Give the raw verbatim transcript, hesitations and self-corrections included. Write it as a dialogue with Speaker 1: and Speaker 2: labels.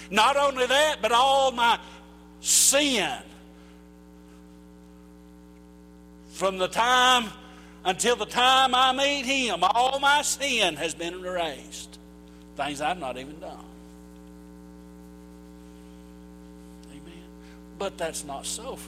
Speaker 1: Not only that, but all my sin from the time until the time I meet Him, all my sin has been erased. Things I've not even done. Amen. But that's not so for